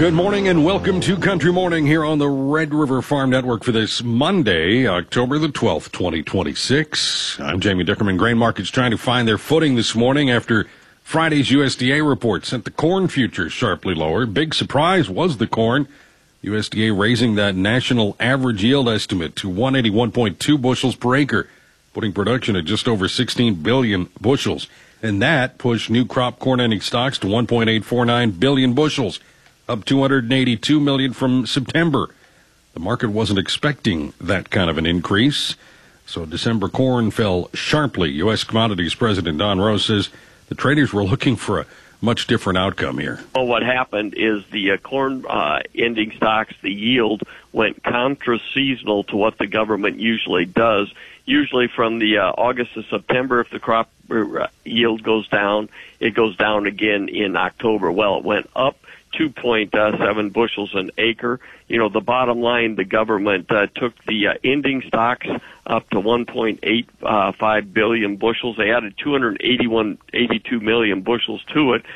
Good morning and welcome to Country Morning here on the Red River Farm Network for this Monday, October the 12th, 2026. I'm Jamie Dickerman. Grain markets trying to find their footing this morning after Friday's USDA report sent the corn futures sharply lower. Big surprise was the corn. USDA raising that national average yield estimate to 181.2 bushels per acre, putting production at just over 16 billion bushels. And that pushed new crop corn ending stocks to 1.849 billion bushels, up 282 million from September. The market wasn't expecting that kind of an increase, so December corn fell sharply. U.S. Commodities President Don Rose says the traders were looking for a much different outcome here. Well, what happened is the corn ending stocks, the yield went contra-seasonal to what the government usually does. Usually from the August to September, if the crop yield goes down, it goes down again in October. Well, it went up 2.7 bushels an acre. You know, the bottom line, the government took the ending stocks up to 1.85 billion bushels. They added 82 million bushels to it.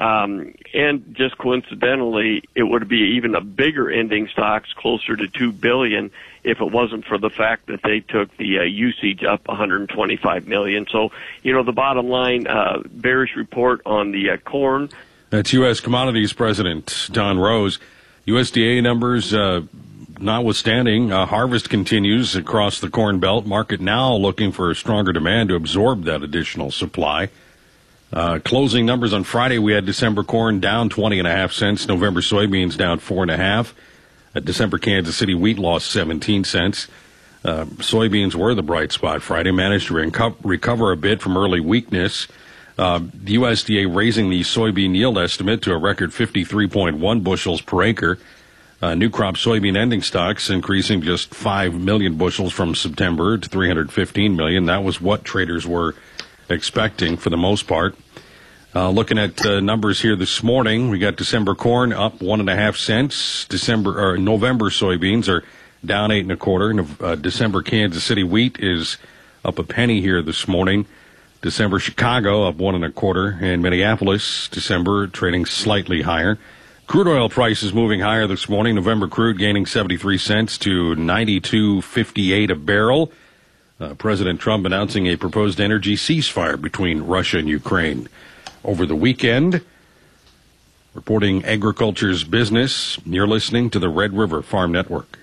And just coincidentally, it would be even a bigger ending stocks, closer to 2 billion, if it wasn't for the fact that they took the usage up 125 million. So, you know, the bottom line, bearish report on the corn. That's U.S. Commodities President Don Rose. USDA numbers notwithstanding, harvest continues across the Corn Belt. Market now looking for a stronger demand to absorb that additional supply. Closing numbers on Friday, we had December corn down 20.5 cents. November soybeans down 4.5. December Kansas City wheat lost 17 cents. Soybeans were the bright spot Friday, managed to recover a bit from early weakness. The USDA raising the soybean yield estimate to a record 53.1 bushels per acre. New crop soybean ending stocks increasing just 5 million bushels from September to 315 million. That was what traders were expecting for the most part. Looking at numbers here this morning, we got December corn up 1.5 cents. November soybeans are down 8 1/4. December Kansas City wheat is up a penny here this morning. December Chicago up 1 1/4, and Minneapolis December trading slightly higher. Crude oil prices moving higher this morning. November crude gaining 73 cents to $92.58 a barrel. President Trump announcing a proposed energy ceasefire between Russia and Ukraine over the weekend. Reporting agriculture's business, you're listening to the Red River Farm Network.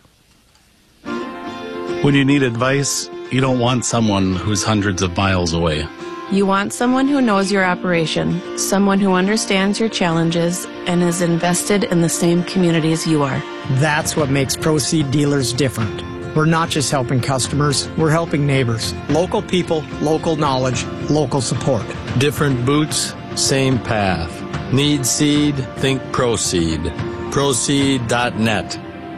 When you need advice, you don't want someone who's hundreds of miles away. You want someone who knows your operation, someone who understands your challenges and is invested in the same community as you are. That's what makes Proseed dealers different. We're not just helping customers, we're helping neighbors. Local people, local knowledge, local support. Different boots, same path. Need seed? Think Proseed. Proseed.net.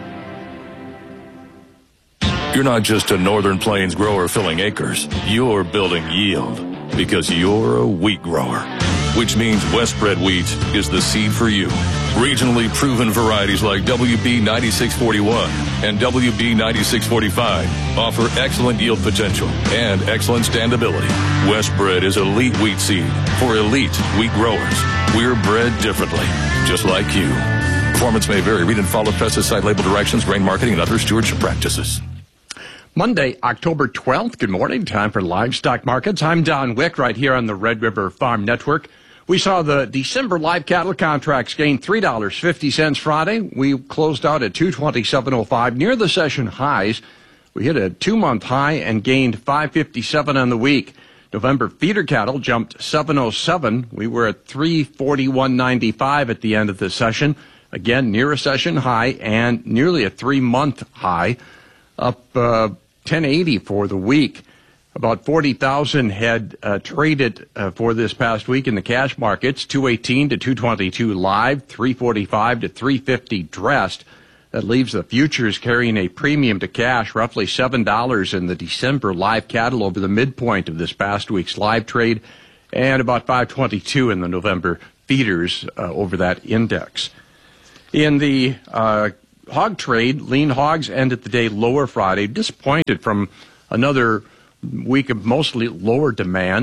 You're not just a Northern Plains grower filling acres. You're building yield because you're a wheat grower, which means Westbred wheat is the seed for you. Regionally proven varieties like WB 9641 and WB 9645 offer excellent yield potential and excellent standability. Westbred is elite wheat seed for elite wheat growers. We're bred differently, just like you. Performance may vary. Read and follow pesticide label directions, grain marketing, and other stewardship practices. Monday, October 12th. Good morning. Time for livestock markets. I'm Don Wick right here on the Red River Farm Network. We saw the December live cattle contracts gain $3.50 Friday. We closed out at $227.05 near the session highs. We hit a 2-month high and gained $5.57 on the week. November feeder cattle jumped $7.07. We were at $341.95 at the end of the session. Again, near a session high and nearly a 3-month high. Up 1080 for the week. About 40,000 had traded for this past week in the cash markets. 218 to 222 live, 345 to 350 dressed. That leaves the futures carrying a premium to cash, roughly $7 in the December live cattle over the midpoint of this past week's live trade, and about $5.22 in the November feeders over that index. In the hog trade, lean hogs ended the day lower Friday, disappointed from another week of mostly lower demand.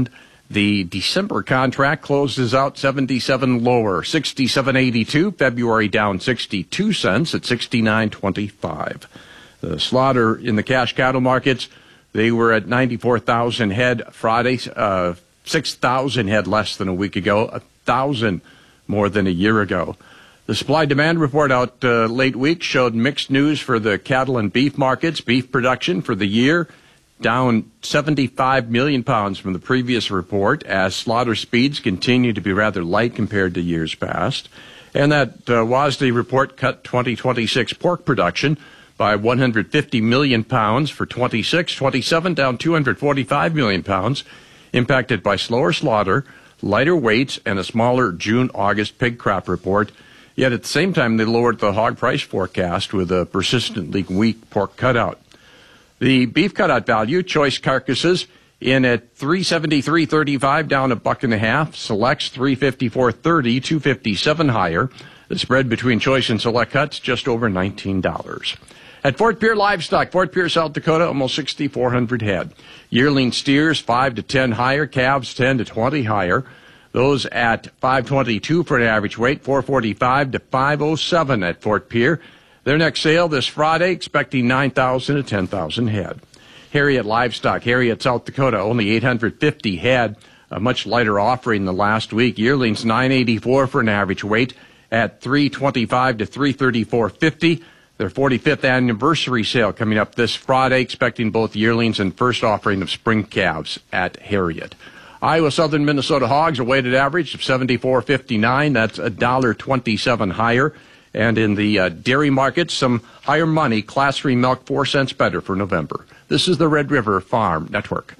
The December contract closes out 77 lower, 67.82. February down 62 cents at 69.25. The slaughter in the cash cattle markets, they were at 94,000 head Friday, 6,000 head less than a week ago, 1,000 more than a year ago. The supply-demand report out late week showed mixed news for the cattle and beef markets. Beef production for the year down 75 million pounds from the previous report as slaughter speeds continue to be rather light compared to years past. And that WASDE report cut 2026 pork production by 150 million pounds for 26, 27 down 245 million pounds, impacted by slower slaughter, lighter weights, and a smaller June-August pig crop report. Yet at the same time, they lowered the hog price forecast with a persistently weak pork cutout. The beef cutout value, choice carcasses, in at $373.35, down $1.50. Selects $354.30, $257 higher. The spread between choice and select cuts just over $19. At Fort Pierre Livestock, Fort Pierre, South Dakota, almost 6,400 head. Yearling steers 5 to 10 higher, calves 10 to 20 higher. Those at $522 for an average weight, $445 to $507 at Fort Pierre. Their next sale this Friday, expecting 9,000 to 10,000 head. Harriet Livestock, Harriet, South Dakota, only 850 head, a much lighter offering than last week. Yearlings $984 for an average weight at $325 to $334.50. Their 45th anniversary sale coming up this Friday, expecting both yearlings and first offering of spring calves at Harriet. Iowa Southern Minnesota hogs, a weighted average of $74.59. That's $1.27 higher. And in the dairy market, some higher money. Class 3 milk 4 cents better for November. This is the Red River Farm Network.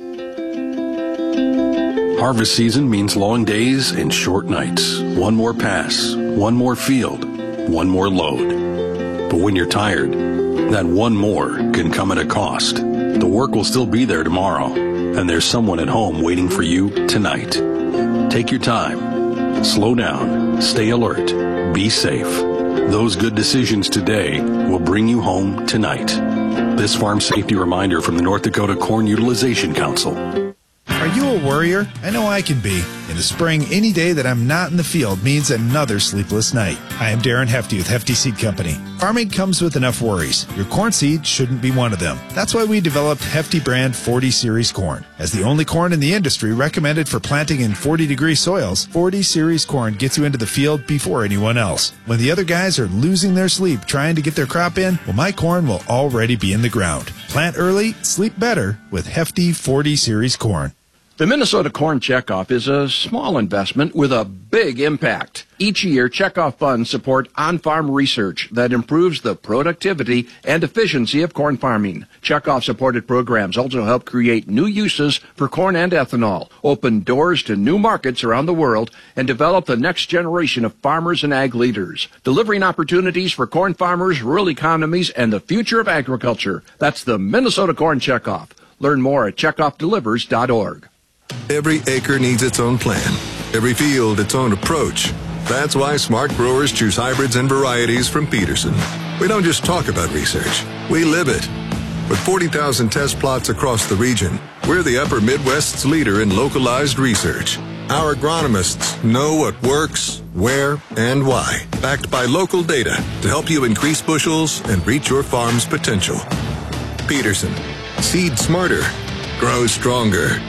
Harvest season means long days and short nights. One more pass, one more field, one more load. But when you're tired, that one more can come at a cost. The work will still be there tomorrow, and there's someone at home waiting for you tonight. Take your time. Slow down. Stay alert. Be safe. Those good decisions today will bring you home tonight. This farm safety reminder from the North Dakota Corn Utilization Council. Are you a worrier? I know I can be. In the spring, any day that I'm not in the field means another sleepless night. Hi, I'm Darren Hefty with Hefty Seed Company. Farming comes with enough worries. Your corn seed shouldn't be one of them. That's why we developed Hefty brand 40 Series corn. As the only corn in the industry recommended for planting in 40-degree soils, 40 Series corn gets you into the field before anyone else. When the other guys are losing their sleep trying to get their crop in, well, my corn will already be in the ground. Plant early, sleep better with Hefty 40 Series corn. The Minnesota Corn Checkoff is a small investment with a big impact. Each year, checkoff funds support on-farm research that improves the productivity and efficiency of corn farming. Checkoff-supported programs also help create new uses for corn and ethanol, open doors to new markets around the world, and develop the next generation of farmers and ag leaders, delivering opportunities for corn farmers, rural economies, and the future of agriculture. That's the Minnesota Corn Checkoff. Learn more at checkoffdelivers.org. Every acre needs its own plan. Every field its own approach. That's why smart growers choose hybrids and varieties from Peterson. We don't just talk about research. We live it. With 40,000 test plots across the region, we're the Upper Midwest's leader in localized research. Our agronomists know what works, where, and why, backed by local data to help you increase bushels and reach your farm's potential. Peterson. Seed smarter. Grow stronger.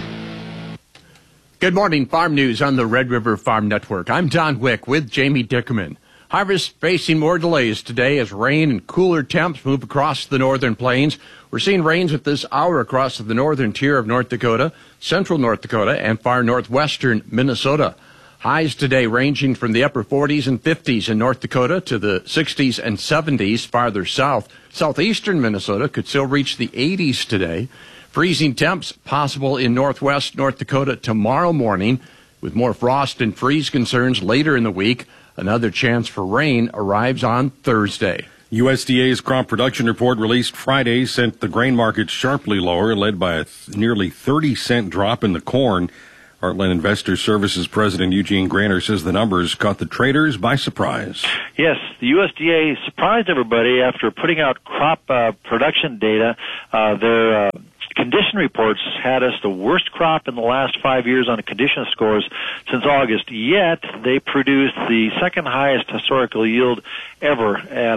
Good morning, Farm News on the Red River Farm Network. I'm Don Wick with Jamie Dickerman. Harvest facing more delays today as rain and cooler temps move across the northern plains. We're seeing rains at this hour across the northern tier of North Dakota, central North Dakota, and far northwestern Minnesota. Highs today ranging from the upper 40s and 50s in North Dakota to the 60s and 70s farther south. Southeastern Minnesota could still reach the 80s today. Freezing temps possible in northwest North Dakota tomorrow morning, with more frost and freeze concerns later in the week. Another chance for rain arrives on Thursday. USDA's crop production report released Friday sent the grain market sharply lower, led by a nearly 30-cent drop in the corn. Heartland Investor Services President Eugene Graner says the numbers caught the traders by surprise. Yes, the USDA surprised everybody after putting out crop production data. Their condition reports had us the worst crop in the last 5 years on condition scores since August, yet they produced the second highest historical yield ever at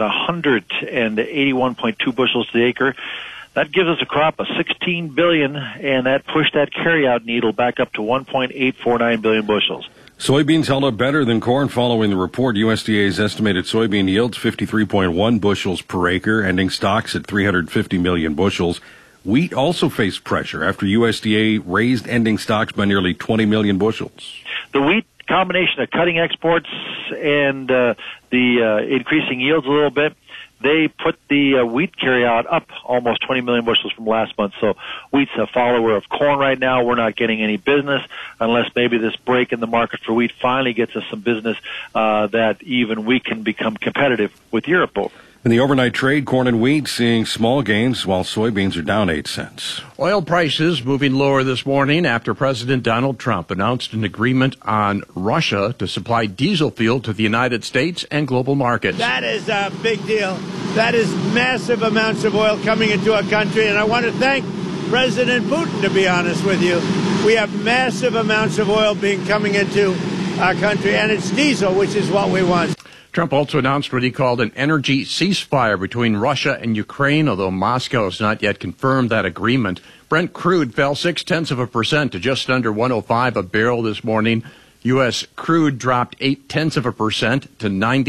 181.2 bushels to the acre. That gives us a crop of 16 billion, and that pushed that carryout needle back up to 1.849 billion bushels. Soybeans held up better than corn following the report. USDA's estimated soybean yields 53.1 bushels per acre, ending stocks at 350 million bushels. Wheat also faced pressure after USDA raised ending stocks by nearly 20 million bushels. The wheat combination of cutting exports and the increasing yields a little bit, they put the wheat carryout up almost 20 million bushels from last month. So wheat's a follower of corn right now. We're not getting any business unless maybe this break in the market for wheat finally gets us some business that even we can become competitive with Europe over. In the overnight trade, corn and wheat seeing small gains while soybeans are down 8 cents. Oil prices moving lower this morning after President Donald Trump announced an agreement on Russia to supply diesel fuel to the United States and global markets. That is a big deal. That is massive amounts of oil coming into our country, and I want to thank President Putin, to be honest with you. We have massive amounts of oil coming into our country, and it's diesel, which is what we want. Trump also announced what he called an energy ceasefire between Russia and Ukraine, although Moscow has not yet confirmed that agreement. Brent crude fell 0.6% to just under 105 a barrel this morning. U.S. crude dropped 0.8% to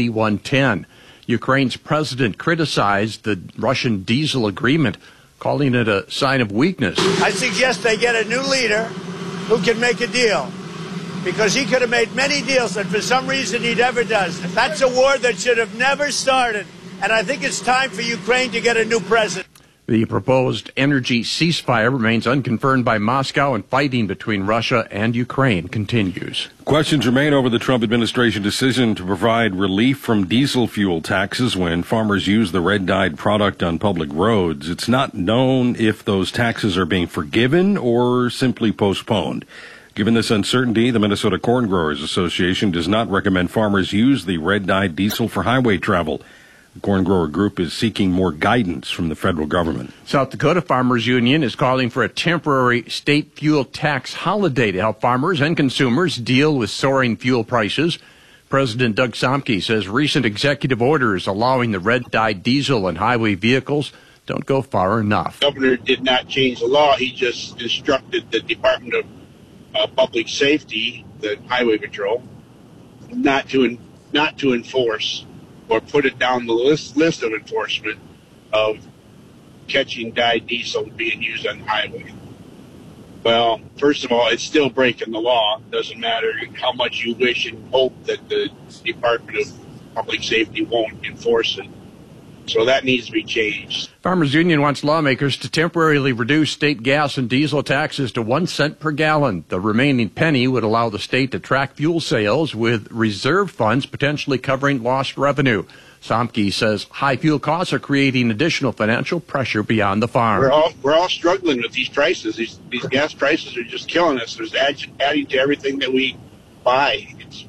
91.10. Ukraine's president criticized the Russian diesel agreement, calling it a sign of weakness. I suggest they get a new leader who can make a deal, because he could have made many deals, and for some reason he never does. That's a war that should have never started, and I think it's time for Ukraine to get a new president. The proposed energy ceasefire remains unconfirmed by Moscow, and fighting between Russia and Ukraine continues. Questions remain over the Trump administration decision to provide relief from diesel fuel taxes when farmers use the red-dyed product on public roads. It's not known if those taxes are being forgiven or simply postponed. Given this uncertainty, the Minnesota Corn Growers Association does not recommend farmers use the red-dyed diesel for highway travel. The Corn Grower Group is seeking more guidance from the federal government. South Dakota Farmers Union is calling for a temporary state fuel tax holiday to help farmers and consumers deal with soaring fuel prices. President Doug Somke says recent executive orders allowing the red-dyed diesel in highway vehicles don't go far enough. The governor did not change the law. He just instructed the Department of Public Safety, the Highway Patrol, not to enforce or put it down the list of enforcement of catching dyed diesel being used on the highway. Well, first of all, it's still breaking the law. Doesn't matter how much you wish and hope that the Department of Public Safety won't enforce it. So that needs to be changed. Farmers Union wants lawmakers to temporarily reduce state gas and diesel taxes to 1 cent per gallon. The remaining penny would allow the state to track fuel sales with reserve funds potentially covering lost revenue. Somke says high fuel costs are creating additional financial pressure beyond the farm. We're all struggling with these prices. These gas prices are just killing us. There's adding to everything that we buy.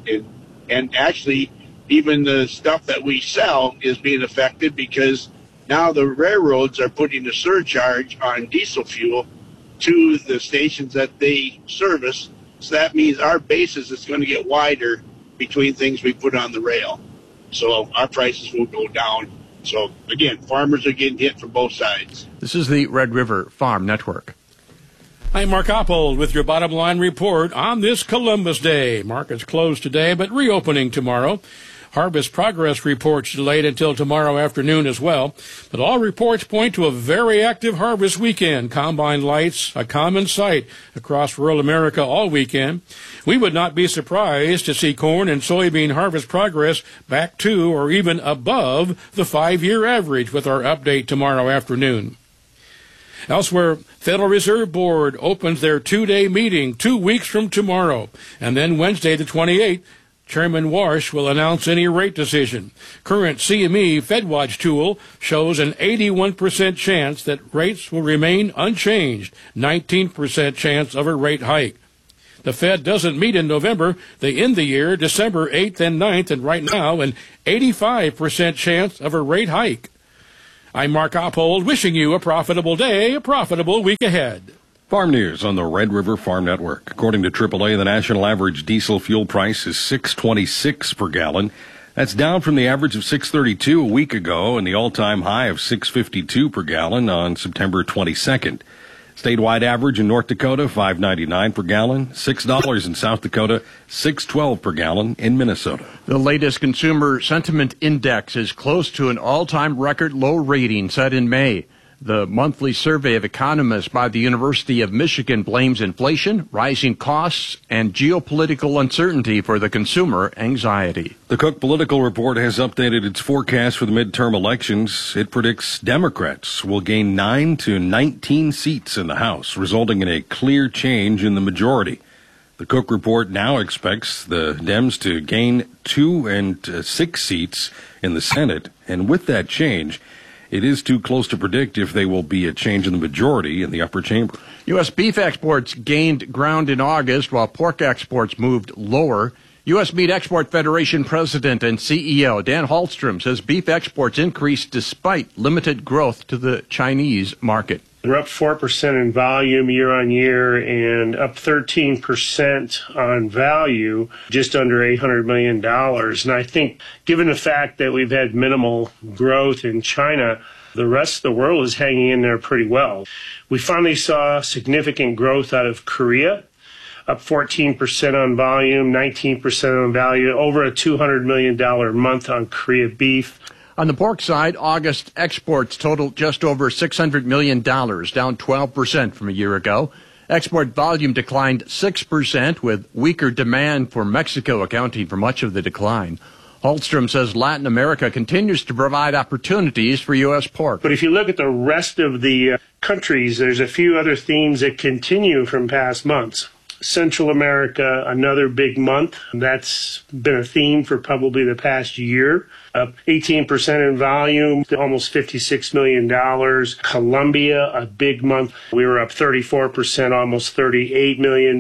And actually, even the stuff that we sell is being affected because now the railroads are putting a surcharge on diesel fuel to the stations that they service. So that means our basis is going to get wider between things we put on the rail. So our prices will go down. So, again, farmers are getting hit from both sides. This is the Red River Farm Network. I'm Mark Oppold with your bottom line report on this Columbus Day. Markets closed today, but reopening tomorrow. Harvest progress reports delayed until tomorrow afternoon as well. But all reports point to a very active harvest weekend. Combine lights, a common sight across rural America all weekend. We would not be surprised to see corn and soybean harvest progress back to or even above the 5-year average with our update tomorrow afternoon. Elsewhere, Federal Reserve Board opens their 2-day meeting 2 weeks from tomorrow. And then Wednesday the 28th, Chairman Warsh will announce any rate decision. Current CME FedWatch tool shows an 81% chance that rates will remain unchanged, 19% chance of a rate hike. The Fed doesn't meet in November. They end the year December 8th and 9th, and right now an 85% chance of a rate hike. I'm Mark Oppold, wishing you a profitable day, a profitable week ahead. Farm news on the Red River Farm Network. According to AAA, the national average diesel fuel price is $6.26 per gallon. That's down from the average of $6.32 a week ago and the all-time high of $6.52 per gallon on September 22nd. Statewide average in North Dakota, $5.99 per gallon, $6 in South Dakota, $6.12 per gallon in Minnesota. The latest consumer sentiment index is close to an all-time record low rating set in May. The monthly survey of economists by the University of Michigan blames inflation, rising costs, and geopolitical uncertainty for the consumer anxiety. The Cook Political Report has updated its forecast for the midterm elections. It predicts Democrats will gain 9 to 19 seats in the House, resulting in a clear change in the majority. The Cook Report now expects the Dems to gain 2 and 6 seats in the Senate, and with that change, it is too close to predict if they will be a change in the majority in the upper chamber. U.S. beef exports gained ground in August while pork exports moved lower. U.S. Meat Export Federation President and CEO Dan Halstrom says beef exports increased despite limited growth to the Chinese market. We're up 4% in volume year on year and up 13% on value, just under $800 million. And I think given the fact that we've had minimal growth in China, the rest of the world is hanging in there pretty well. We finally saw significant growth out of Korea, up 14% on volume, 19% on value, over a $200 million month on Korea beef. On the pork side, August exports totaled just over $600 million, down 12% from a year ago. Export volume declined 6%, with weaker demand for Mexico accounting for much of the decline. Halstrom says Latin America continues to provide opportunities for U.S. pork. But if you look at the rest of the countries, there's a few other themes that continue from past months. Central America, another big month. That's been a theme for probably the past year. Up 18% in volume, almost $56 million. Colombia, a big month. We were up 34%, almost $38 million.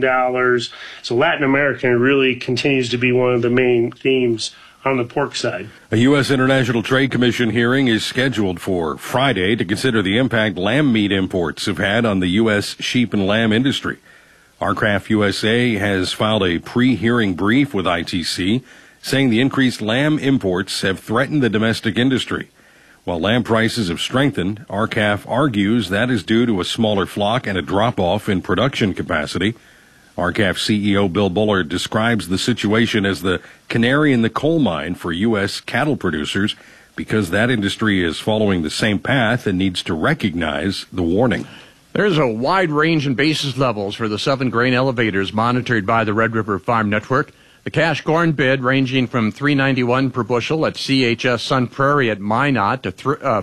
So Latin America really continues to be one of the main themes on the pork side. A U.S. International Trade Commission hearing is scheduled for Friday to consider the impact lamb meat imports have had on the U.S. sheep and lamb industry. R-Craft USA has filed a pre-hearing brief with ITC, saying the increased lamb imports have threatened the domestic industry. While lamb prices have strengthened, R-Calf argues that is due to a smaller flock and a drop-off in production capacity. R-Calf CEO Bill Bullard describes the situation as the canary in the coal mine for U.S. cattle producers because that industry is following the same path and needs to recognize the warning. There's a wide range in basis levels for the 7 grain elevators monitored by the Red River Farm Network. The cash corn bid ranging from $3.91 per bushel at CHS Sun Prairie at Minot to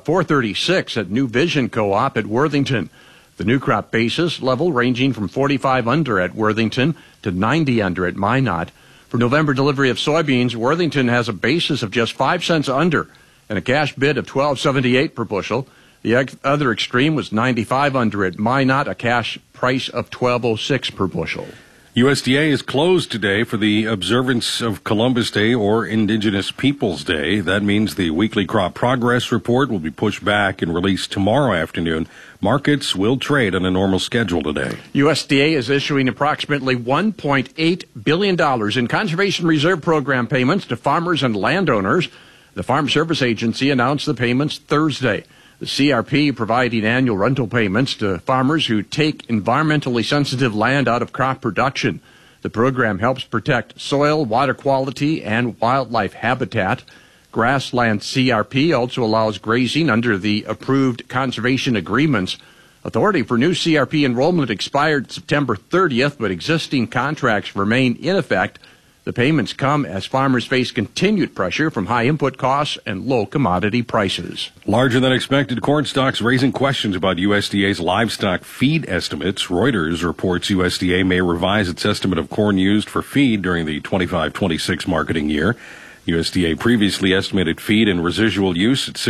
$4.36 at New Vision Co-op at Worthington. The new crop basis level ranging from 45 under at Worthington to 90 under at Minot. For November delivery of soybeans, Worthington has a basis of just 5 cents under and a cash bid of $12.78 per bushel. The other extreme was 95 under at Minot, a cash price of $12.06 per bushel. USDA is closed today for the observance of Columbus Day or Indigenous Peoples Day. That means the weekly crop progress report will be pushed back and released tomorrow afternoon. Markets will trade on a normal schedule today. USDA is issuing approximately $1.8 billion in Conservation Reserve Program payments to farmers and landowners. The Farm Service Agency announced the payments Thursday. The CRP providing annual rental payments to farmers who take environmentally sensitive land out of crop production. The program helps protect soil, water quality, and wildlife habitat. Grassland CRP also allows grazing under the approved conservation agreements. Authority for new CRP enrollment expired September 30th, but existing contracts remain in effect. The payments come as farmers face continued pressure from high input costs and low commodity prices. Larger than expected corn stocks raising questions about USDA's livestock feed estimates. Reuters reports USDA may revise its estimate of corn used for feed during the 25-26 marketing year. USDA previously estimated feed and residual use at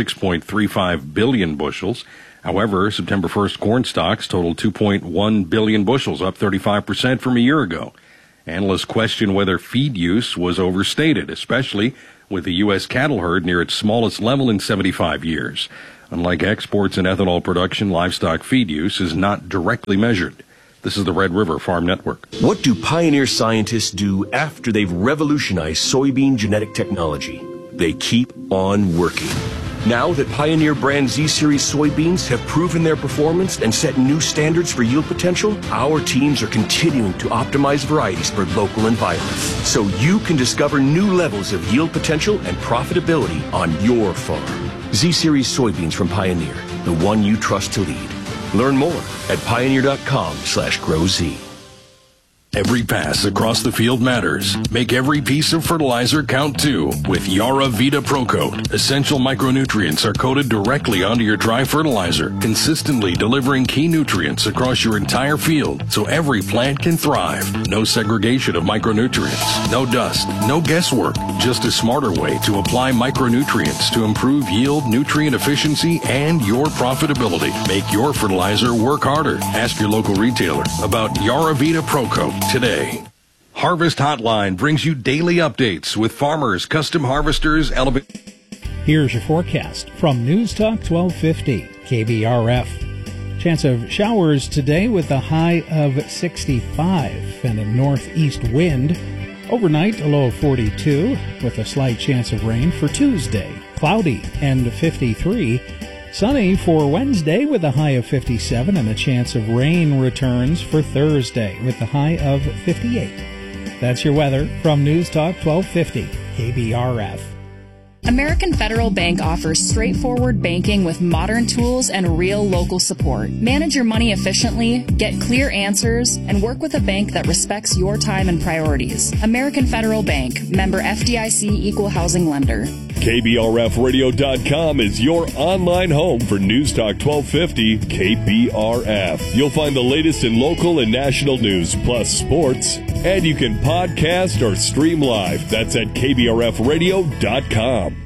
6.35 billion bushels. However, September 1st corn stocks totaled 2.1 billion bushels, up 35% from a year ago. Analysts question whether feed use was overstated, especially with the U.S. cattle herd near its smallest level in 75 years. Unlike exports and ethanol production, livestock feed use is not directly measured. This is the Red River Farm Network. What do Pioneer scientists do after they've revolutionized soybean genetic technology? They keep on working. Now that Pioneer brand Z-Series soybeans have proven their performance and set new standards for yield potential, our teams are continuing to optimize varieties for local environments, so you can discover new levels of yield potential and profitability on your farm. Z-Series soybeans from Pioneer, the one you trust to lead. Learn more at pioneer.com/growz. Every pass across the field matters. Make every piece of fertilizer count too with Yara Vita Pro Coat. Essential micronutrients are coated directly onto your dry fertilizer, consistently delivering key nutrients across your entire field so every plant can thrive. No segregation of micronutrients, no dust, no guesswork, just a smarter way to apply micronutrients to improve yield, nutrient efficiency, and your profitability. Make your fertilizer work harder. Ask your local retailer about Yara Vita Pro Coat today. Harvest Hotline brings you daily updates with farmers, custom harvesters, Here's your forecast from News Talk 1250 KBRF. Chance of showers today with a high of 65 and a northeast wind. Overnight, a low of 42 with a slight chance of rain for Tuesday. Cloudy and 53. Sunny for Wednesday with a high of 57 and a chance of rain returns for Thursday with a high of 58. That's your weather from News Talk 1250 KBRF. American Federal Bank offers straightforward banking with modern tools and real local support. Manage your money efficiently, get clear answers, and work with a bank that respects your time and priorities. American Federal Bank, member FDIC, equal housing lender. KBRFradio.com is your online home for News Talk 1250 KBRF. You'll find the latest in local and national news, plus sports, and you can podcast or stream live. That's at KBRFradio.com.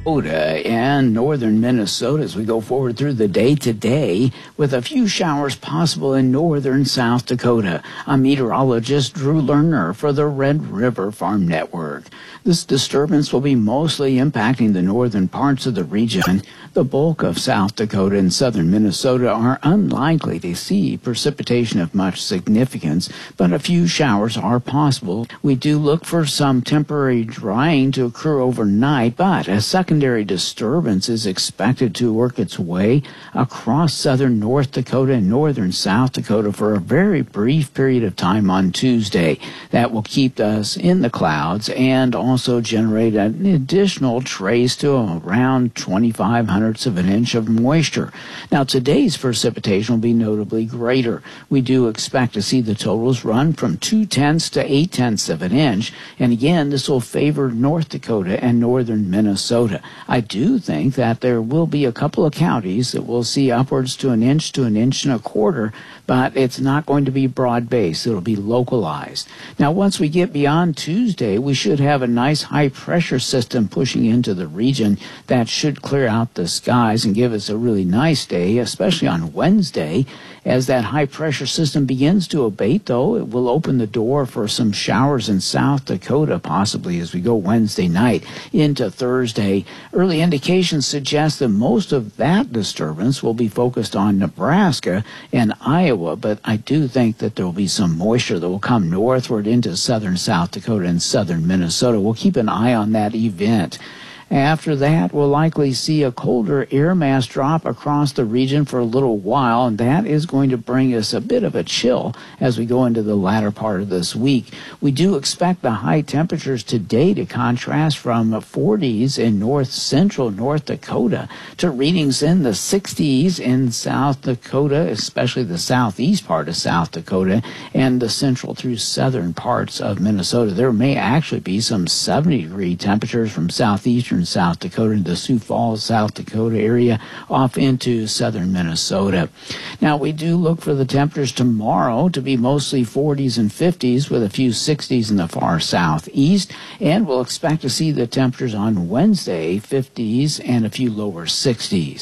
And northern Minnesota as we go forward through the day today with a few showers possible in northern South Dakota. I'm meteorologist Drew Lerner for the Red River Farm Network. This disturbance will be mostly impacting the northern parts of the region. The bulk of South Dakota and southern Minnesota are unlikely to see precipitation of much significance, but a few showers are possible. We do look for some temporary drying to occur overnight, but a secondary disturbance is expected to work its way across southern North Dakota and northern South Dakota for a very brief period of time on Tuesday. That will keep us in the clouds and also generate an additional trace to around 0.25 of an inch of moisture. Now, today's precipitation will be notably greater. We do expect to see the totals run from 0.2 to 0.8 of an inch, and again, this will favor North Dakota and northern Minnesota. I do think that there will be a couple of counties that will see upwards to an inch and a quarter, but it's not going to be broad-based. It'll be localized. Now, once we get beyond Tuesday, we should have a nice high-pressure system pushing into the region that should clear out the skies and give us a really nice day, especially on Wednesday. As that high-pressure system begins to abate, though, it will open the door for some showers in South Dakota, possibly as we go Wednesday night into Thursday. Early indications suggest that most of that disturbance will be focused on Nebraska and Iowa, but I do think that there will be some moisture that will come northward into southern South Dakota and southern Minnesota. We'll keep an eye on that event. After that, we'll likely see a colder air mass drop across the region for a little while, and that is going to bring us a bit of a chill as we go into the latter part of this week. We do expect the high temperatures today to contrast from 40s in north central North Dakota to readings in the 60s in South Dakota, especially the southeast part of South Dakota and the central through southern parts of Minnesota. There may actually be some 70-degree temperatures from southeastern South Dakota into the Sioux Falls, South Dakota area off into southern Minnesota. Now, we do look for the temperatures tomorrow to be mostly 40s and 50s with a few 60s in the far southeast, and we'll expect to see the temperatures on Wednesday 50s and a few lower 60s.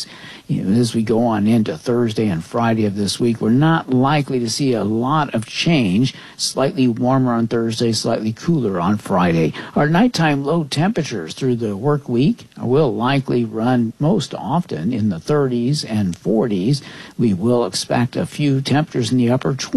As we go on into Thursday and Friday of this week, we're not likely to see a lot of change. Slightly warmer on Thursday, slightly cooler on Friday. Our nighttime low temperatures through the work week will likely run most often in the 30s and 40s. We will expect a few temperatures in the upper 20s.